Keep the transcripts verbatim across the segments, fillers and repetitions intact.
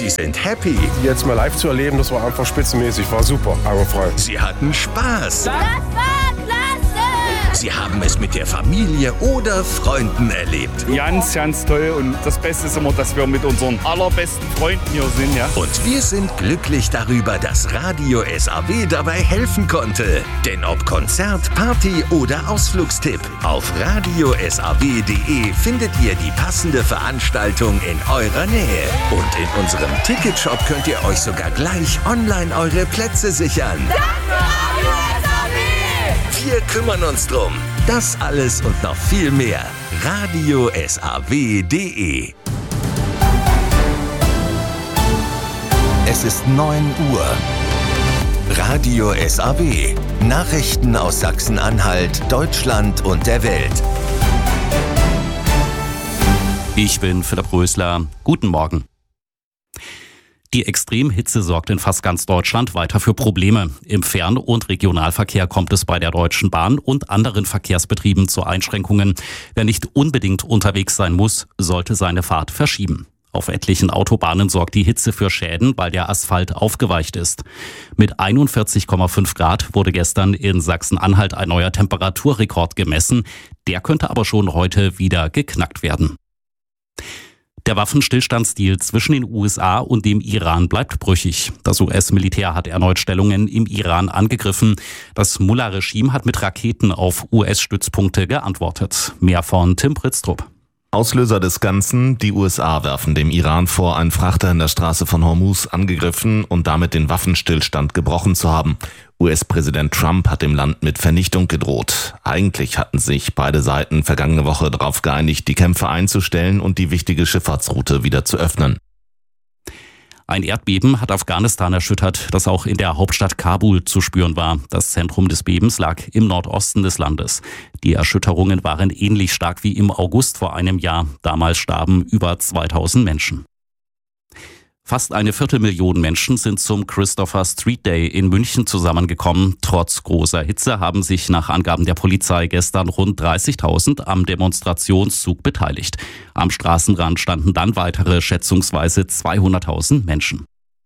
Sie sind happy. Jetzt mal live zu erleben, das war einfach spitzenmäßig, war super, augenfrei. Sie hatten Spaß. Das war klasse! Sie haben es mit der Familie oder Freunden erlebt. Ganz, ganz toll und das Beste ist immer, dass wir mit unseren allerbesten Freunden hier sind. Ja? Und wir sind glücklich darüber, dass Radio S A W dabei helfen konnte. Denn ob Konzert, Party oder Ausflugstipp, auf radio s a w punkt d e findet ihr die passende Veranstaltung in eurer Nähe. Und in unserem Ticketshop könnt ihr euch sogar gleich online eure Plätze sichern. Danke, Radio S A W! Wir kümmern uns drum. Das alles und noch viel mehr. radio s a w punkt d e. Es ist neun Uhr. Radio S A W. Nachrichten aus Sachsen-Anhalt, Deutschland und der Welt. Ich bin Philipp Rösler. Guten Morgen. Die Extremhitze sorgt in fast ganz Deutschland weiter für Probleme. Im Fern- und Regionalverkehr kommt es bei der Deutschen Bahn und anderen Verkehrsbetrieben zu Einschränkungen. Wer nicht unbedingt unterwegs sein muss, sollte seine Fahrt verschieben. Auf etlichen Autobahnen sorgt die Hitze für Schäden, weil der Asphalt aufgeweicht ist. Mit einundvierzig Komma fünf Grad wurde gestern in Sachsen-Anhalt ein neuer Temperaturrekord gemessen. Der könnte aber schon heute wieder geknackt werden. Der Waffenstillstandsdeal zwischen den U S A und dem Iran bleibt brüchig. Das U S-Militär hat erneut Stellungen im Iran angegriffen. Das Mullah-Regime hat mit Raketen auf U S-Stützpunkte geantwortet. Mehr von Tim Pritztrup. Auslöser des Ganzen, die U S A werfen dem Iran vor, einen Frachter in der Straße von Hormuz angegriffen und damit den Waffenstillstand gebrochen zu haben. U S-Präsident Trump hat dem Land mit Vernichtung gedroht. Eigentlich hatten sich beide Seiten vergangene Woche darauf geeinigt, die Kämpfe einzustellen und die wichtige Schifffahrtsroute wieder zu öffnen. Ein Erdbeben hat Afghanistan erschüttert, das auch in der Hauptstadt Kabul zu spüren war. Das Zentrum des Bebens lag im Nordosten des Landes. Die Erschütterungen waren ähnlich stark wie im August vor einem Jahr. Damals starben über zweitausend Menschen. Fast eine Viertelmillion Menschen sind zum Christopher Street Day in München zusammengekommen. Trotz großer Hitze haben sich nach Angaben der Polizei gestern rund dreißigtausend am Demonstrationszug beteiligt. Am Straßenrand standen dann weitere schätzungsweise zweihunderttausend Menschen.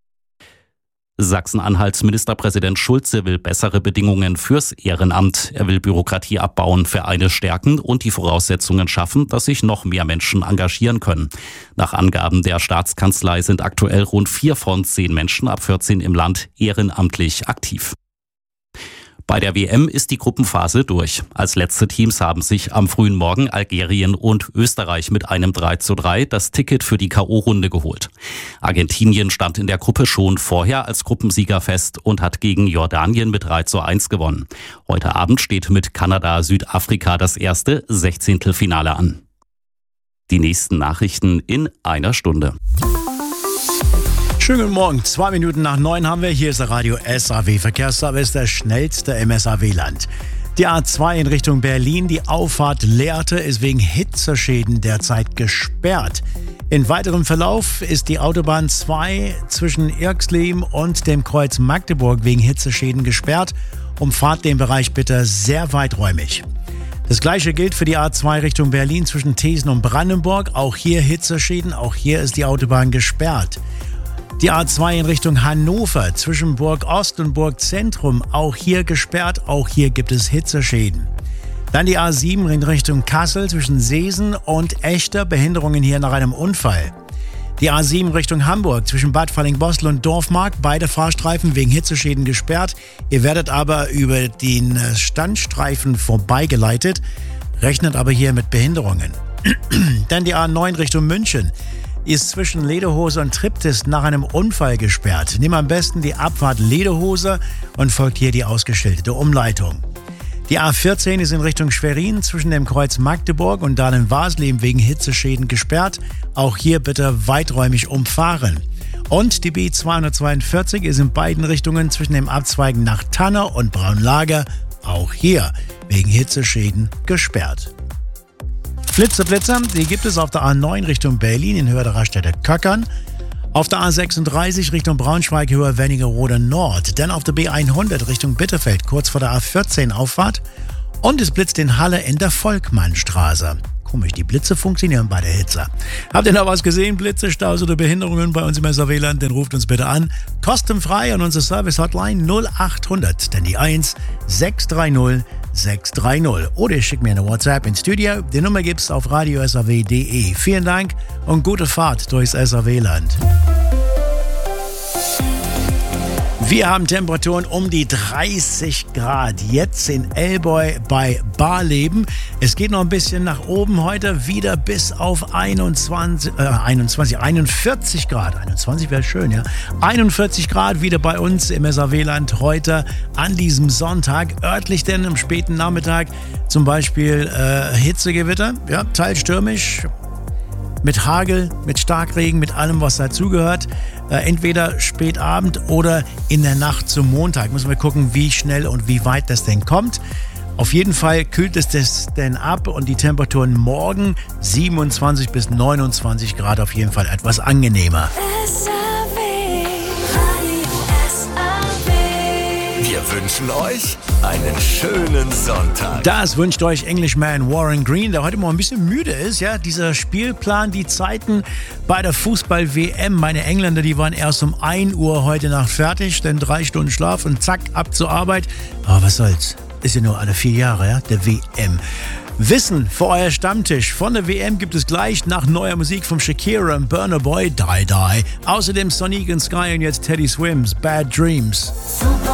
Sachsen-Anhalts Ministerpräsident Schulze will bessere Bedingungen fürs Ehrenamt. Er will Bürokratie abbauen, Vereine stärken und die Voraussetzungen schaffen, dass sich noch mehr Menschen engagieren können. Nach Angaben der Staatskanzlei sind aktuell rund vier von zehn Menschen ab vierzehn im Land ehrenamtlich aktiv. Bei der W M ist die Gruppenphase durch. Als letzte Teams haben sich am frühen Morgen Algerien und Österreich mit einem drei zu drei das Ticket für die K O-Runde geholt. Argentinien stand in der Gruppe schon vorher als Gruppensieger fest und hat gegen Jordanien mit drei zu eins gewonnen. Heute Abend steht mit Kanada-Südafrika das erste Sechzehntelfinale an. Die nächsten Nachrichten in einer Stunde. Schönen guten Morgen, zwei Minuten nach neun haben wir. Hier ist der Radio S A W Verkehrsservice, der schnellste im S A W-Land. Die A zwei in Richtung Berlin, die Auffahrt Lehrte, ist wegen Hitzeschäden derzeit gesperrt. In weiterem Verlauf ist die Autobahn zwei zwischen Irxleben und dem Kreuz Magdeburg wegen Hitzeschäden gesperrt. Umfahrt den Bereich bitte sehr weiträumig. Das gleiche gilt für die A zwei Richtung Berlin zwischen Thesen und Brandenburg. Auch hier Hitzeschäden, auch hier ist die Autobahn gesperrt. Die A zwei in Richtung Hannover zwischen Burg Ost und Burg Zentrum, auch hier gesperrt, auch hier gibt es Hitzeschäden. Dann die A sieben in Richtung Kassel zwischen Seesen und Echter, Behinderungen hier nach einem Unfall. Die A sieben Richtung Hamburg zwischen Bad Fallingbostel und Dorfmark, beide Fahrstreifen wegen Hitzeschäden gesperrt. Ihr werdet aber über den Standstreifen vorbeigeleitet, rechnet aber hier mit Behinderungen. Dann die A neun Richtung München. Ist zwischen Lederhose und Triptis nach einem Unfall gesperrt. Nimm am besten die Abfahrt Lederhose und folgt hier die ausgeschilderte Umleitung. Die A vierzehn ist in Richtung Schwerin zwischen dem Kreuz Magdeburg und Dahlen-Wasleben wegen Hitzeschäden gesperrt. Auch hier bitte weiträumig umfahren. Und die B zweihundertzweiundvierzig ist in beiden Richtungen zwischen dem Abzweigen nach Tanner und Braunlager, auch hier wegen Hitzeschäden gesperrt. Blitze, Blitze, die gibt es auf der A neun Richtung Berlin in Höhe der Raststätte Köckern. Auf der A sechsunddreißig Richtung Braunschweig, Höhe Wernigerode Nord. Dann auf der B hundert Richtung Bitterfeld, kurz vor der A vierzehn Auffahrt. Und es blitzt in Halle in der Volkmannstraße. Komisch, die Blitze funktionieren bei der Hitze. Habt ihr noch was gesehen? Blitze, Staus oder Behinderungen bei uns im S A W-Land? Dann ruft uns bitte an. Kostenfrei an unsere Service-Hotline null acht hundert, denn die eins sechs drei null sechs drei null. Oder ihr schickt mir eine WhatsApp ins Studio. Die Nummer gibt's auf radio s a w punkt d e. Vielen Dank und gute Fahrt durchs S A W-Land. Wir haben Temperaturen um die dreißig Grad. Jetzt in Elboy bei Barleben. Es geht noch ein bisschen nach oben heute, wieder bis auf einundzwanzig, äh, einundzwanzig, einundvierzig Grad. einundzwanzig wäre schön, ja. einundvierzig Grad wieder bei uns im S A W-Land heute an diesem Sonntag. Örtlich denn am späten Nachmittag zum Beispiel äh, Hitzegewitter, ja, teilstürmisch. Mit Hagel, mit Starkregen, mit allem, was dazugehört. Äh, entweder spät Abend oder in der Nacht zum Montag. Müssen wir gucken, wie schnell und wie weit das denn kommt. Auf jeden Fall kühlt es das denn ab und die Temperaturen morgen siebenundzwanzig bis neunundzwanzig Grad auf jeden Fall etwas angenehmer. Wir wünschen euch einen schönen Sonntag. Das wünscht euch Englishman Warren Green, der heute mal ein bisschen müde ist. Ja, dieser Spielplan, die Zeiten bei der Fußball-W M. Meine Engländer, die waren erst um ein Uhr heute Nacht fertig, dann drei Stunden Schlaf und zack, ab zur Arbeit. Aber was soll's? Ist ja nur alle vier Jahre, ja, der W M. Wissen für euer Stammtisch von der W M gibt es gleich nach neuer Musik von Shakira und Burna Boy, Die Die. Außerdem Sonic and Sky und jetzt Teddy Swims, Bad Dreams. Super.